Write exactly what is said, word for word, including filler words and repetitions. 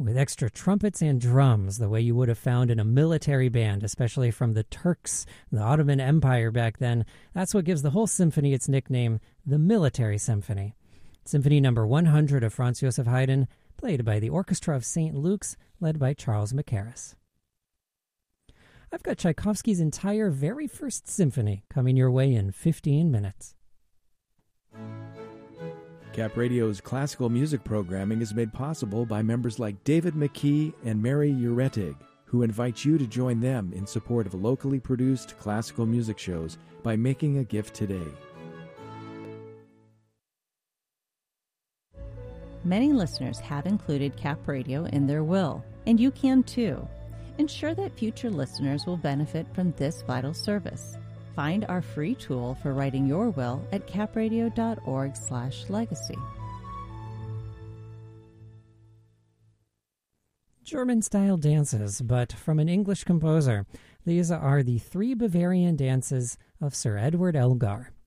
with extra trumpets and drums, the way you would have found in a military band, especially from the Turks, the Ottoman Empire back then. That's what gives the whole symphony its nickname, the Military Symphony. Symphony number one hundred of Franz Joseph Haydn, played by the Orchestra of Saint Luke's, led by Charles Mackerras. I've got Tchaikovsky's entire very first symphony coming your way in fifteen minutes. Cap Radio's classical music programming is made possible by members like David McKee and Mary Uretig, who invite you to join them in support of locally produced classical music shows by making a gift today. Many listeners have included Cap Radio in their will, and you can too. Ensure that future listeners will benefit from this vital service. Find our free tool for writing your will at capradio.org slash legacy. German-style dances, but from an English composer. These are the three Bavarian dances of Sir Edward Elgar.